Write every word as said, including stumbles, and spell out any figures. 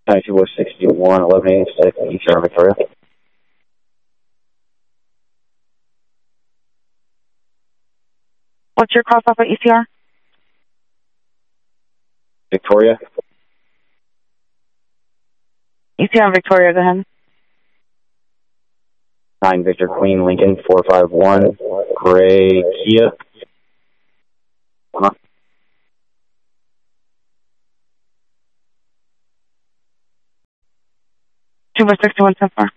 ninety-two West sixty-one, eleven eight, static E C R Victoria. What's your cross off at E C R? Victoria. E C R Victoria, go ahead. nine Victor Queen Lincoln four five one, Gray Kia. Uh-huh. two West sixty-one, so far.